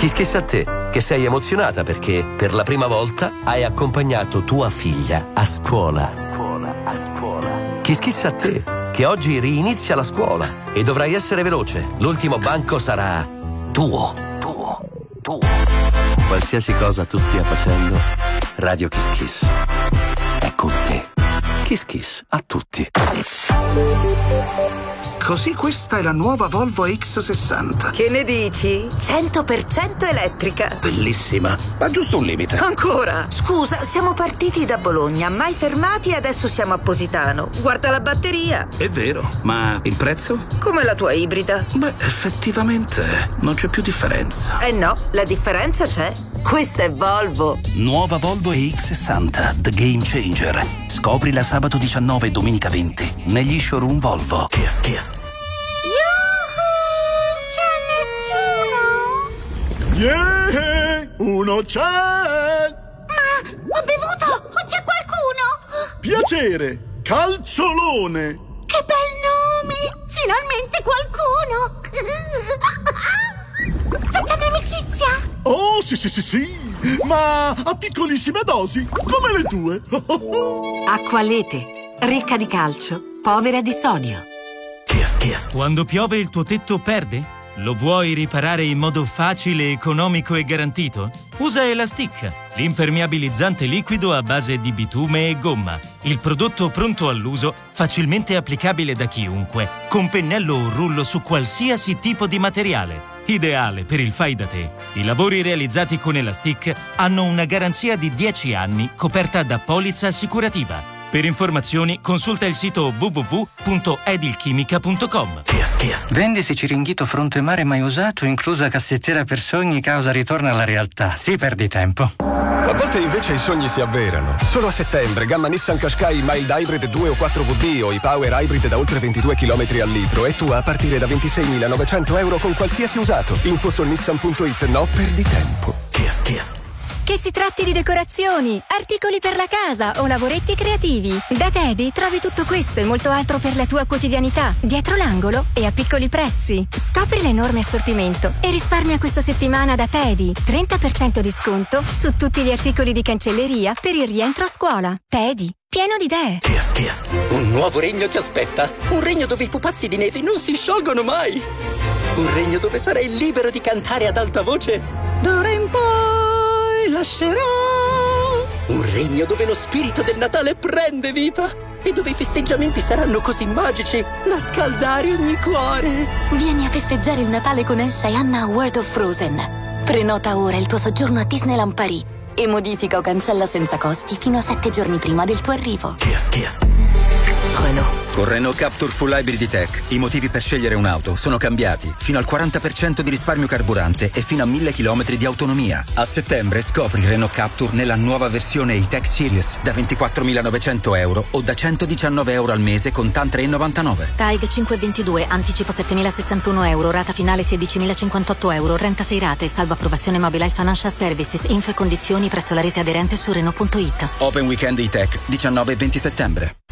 Kiss a te, che sei emozionata perché per la prima volta hai accompagnato tua figlia a scuola. Kiss a te, che oggi rinizia la scuola e dovrai essere veloce. L'ultimo banco sarà tuo. Qualsiasi cosa tu stia facendo, Radio Kiss è con te. Kiss a tutti. Così questa è la nuova Volvo X60. Che ne dici? 100% elettrica. Bellissima, ma giusto un limite. Ancora? Scusa, siamo partiti da Bologna, mai fermati e adesso siamo a Positano. Guarda la batteria. È vero, ma il prezzo? Come la tua ibrida. Beh, effettivamente non c'è più differenza. Eh no, la differenza c'è. Questa è Volvo. Nuova Volvo EX60, The Game Changer. Scoprila sabato 19 e domenica 20 negli showroom Volvo. Kiss. C'è nessuno? Yeah! Uno c'è! Ma ho bevuto! O c'è qualcuno? Piacere! Calciolone! Che bel nome! Finalmente qualcuno! Facciamo amicizia! Oh, sì! Ma a piccolissime dosi, come le tue! Acqua Lete, ricca di calcio, povera di sodio. Kiss. Quando piove il tuo tetto perde? Lo vuoi riparare in modo facile, economico e garantito? Usa Elastic, l'impermeabilizzante liquido a base di bitume e gomma. Il prodotto pronto all'uso, facilmente applicabile da chiunque, con pennello o rullo su qualsiasi tipo di materiale. Ideale per il fai da te. I lavori realizzati con Elastic hanno una garanzia di 10 anni coperta da polizza assicurativa. Per informazioni consulta il sito www.edilchimica.com. Kiss. Vendisi Ciringhito fronte mare mai usato, inclusa cassettiera per sogni, causa ritorno alla realtà. Sì, perdi tempo. A volte invece i sogni si avverano. Solo a settembre, gamma Nissan Qashqai Mild Hybrid 2 o 4WD o i Power Hybrid da oltre 22 km al litro e tua a partire da 26.900 euro con qualsiasi usato. Info su nissan.it. No, perdi tempo. Kiss. Che si tratti di decorazioni, articoli per la casa o lavoretti creativi, da Teddy trovi tutto questo e molto altro per la tua quotidianità, dietro l'angolo e a piccoli prezzi. Scopri l'enorme assortimento e risparmia questa settimana da Teddy. 30% di sconto su tutti gli articoli di cancelleria per il rientro a scuola. Teddy, pieno di idee. Kiss. Un nuovo regno ti aspetta. Un regno dove i pupazzi di neve non si sciolgono mai. Un regno dove sarai libero di cantare ad alta voce. D'ora in poi lascerò. Un regno dove lo spirito del Natale prende vita e dove i festeggiamenti saranno così magici da scaldare ogni cuore. Vieni a festeggiare il Natale con Elsa e Anna a World of Frozen. Prenota ora il tuo soggiorno a Disneyland Paris e modifica o cancella senza costi fino a 7 giorni prima del tuo arrivo. Kiss. Renault. Con Renault Captur Full Hybrid Tech i motivi per scegliere un'auto sono cambiati. Fino al 40% di risparmio carburante e fino a 1000 km di autonomia. A settembre scopri Renault Captur nella nuova versione E-Tech Series da 24.900 euro o da 119 euro al mese con TAN 3,99. TAG 522, anticipo 7.061 euro, rata finale 16.058 euro, 36 rate, salvo approvazione Mobilize Financial Services, info e condizioni presso la rete aderente su Renault.it. Open Weekend E-Tech 19 e 20 settembre.